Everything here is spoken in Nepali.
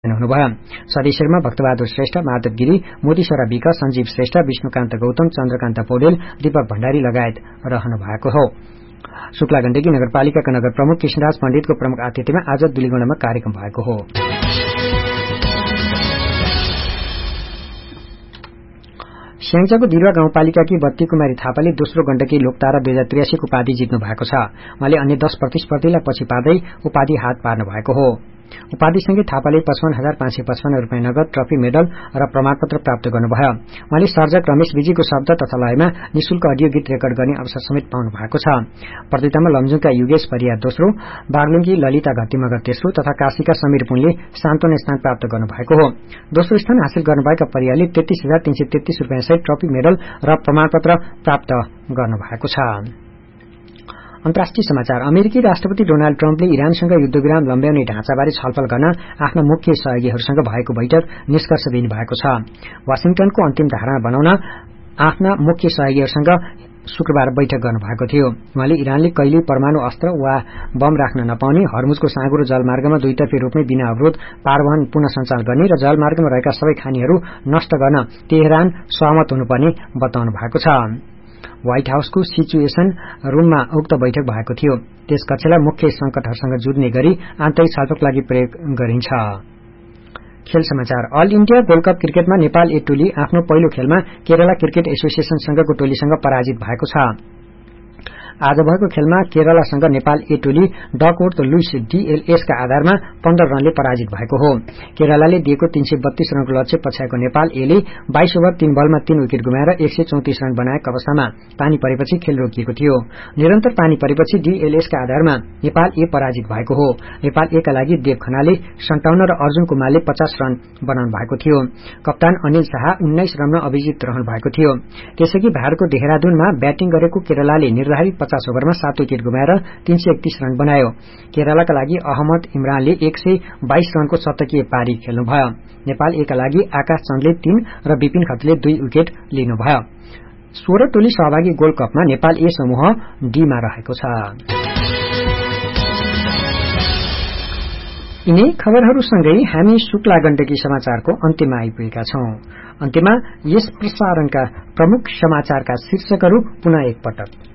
हुनुभयो। सदस्यहरूमा भक्तबहादुर श्रेष्ठ, माधव गिरी, मोतीश्वरा विक, सञ्जीव श्रेष्ठ, विष्णुकान्त गौतम, चन्द्रकान्त पौडेल, दीपक भण्डारी लगायत रहनु भएको हो। शुक्ला गण्डकी नगरपालिकाका नगर प्रमुख कृष्णराज पण्डितको प्रमुख आतिथ्यमा आज दुलीगुडामा कार्यक्रम भएको हो। स्याङ्जाको बिरुवा गाउँपालिकाकी बत्ती कुमारी थापाले दोस्रो गण्डकी लोकतारा 2083 को उपाधि जित्नु भएको छ। उहाँले अन्य 10 प्रतिस्पर्धीलाई पछि पार्दै उपाधि हात पार्नु भएको हो। उपाधिसँगै थापाले 55,555 रुपियाँ नगद, ट्रफी, मेडल र प्रमाणपत्र प्राप्त गर्नुभयो। उहाँले सर्जक रमेश विजीको शब्द तथा लयमा निशुल्क अडियो गीत रेकर्ड गर्ने अवसर समेत पाउनु भएको छ। प्रतियोगितामा लमजुङका युगेश परिया दोस्रो, बागलुङकी ललिता घट्टीमगर तेस्रो तथा काशीका समीर पुनले सान्तवना स्थान प्राप्त गर्नुभएको हो। दोस्रो स्थान हासिल गर्नुभएका परियाले 33,333 रुपियाँ सहित ट्रफी, मेडल र प्रमाणपत्र प्राप्त गर्नुभएको छ। अन्तर्राष्ट्रिय समाचार। अमेरिकी राष्ट्रपति डोनाल्ड ट्रम्पले इरानसँग युद्धविराम लम्ब्याउने ढाँचाबारे छलफल गर्न आफ्ना मुख्य सहयोगीहरूसँग भएको बैठक निष्कर्ष दिनुभएको छ। वाशिंटनको अन्तिम धारणा बनाउन आफ्ना मुख्य सहयोगीहरूसँग शुक्रबार बैठक गर्नुभएको थियो। उहाँले इरानले कहिल्यै परमाणु अस्त्र वा बम राख्न नपाउने, हर्मुजको साँगुरो जलमार्गमा दुईतर्फी रूपमै बिना अवरोध पारवहन पुनः सञ्चालन गर्ने र जलमार्गमा रहेका सबै खानीहरू नष्ट गर्न तेहरान सहमत हुनुपर्ने बताउनु भएको छ। व्हाइट हाउसको सिचुएसन रूममा उक्त बैठक भएको थियो। त्यस कक्षलाई मुख्य संकटहरूसँग जुझ्ने गरी आन्तरिक छलफलका लागि प्रयोग गरिन्छ। खेल समाचार। अल इण्डिया गोल्ड कप क्रिकेटमा नेपाल ए टोली आफ्नो पहिलो खेलमा केरला क्रिकेट एसोसिएसनसँगको टोलीसँग पराजित भएको छ। आज भएको खेलमा केरलासँग नेपाल ए टोली डकवर्थ लुइस डीएलएस का आधारमा 15 रनले पराजित भएको हो। केरलाले दिएको 332 रनको लक्ष्य पछ्याएको नेपाल एले 22 ओभर 3 बलमा 3 विकेट गुमाएर 134 रन बनाएको अवस्थामा पानी परेपछि खेल रोकिएको थियो। निरन्तर पानी परेपछि डीएलएस का आधारमा नेपाल ए पराजित भएको हो। नेपाल ए का लागि देव खनाले 57 र अर्जुन कुमारले 50 रन बनाउनु भएको थियो। कप्तान अनिल शाह 19 रनमा अभिजित रहनु भएको थियो। त्यसैगरी भारतको देहरादूनमा ब्याटिङ गरेको केरलाले निर्धारित 50 ओभरमा 7 विकेट गुमाएर 331 रन बनायो। केरलाका लागि अहमद इमरानले 122 रनको शतकीय पारी खेल्नुभयो। नेपाल ए का लागि आकाश चन्दले 3 र विपिन खत्रीले 2 विकेट लिनुभयो। 16 टोली सहभागी गोल्ड कपमा नेपाल ए समूह डी मा रहेको छ। यिनै खबरहरूसँगै हामी शुक्ला गण्डकी समाचारको अन्त्यमा आइपुगेका छौं। अन्त्यमा यस प्रसारणका प्रमुख समाचारका शीर्षकहरू पुनः एकपटक।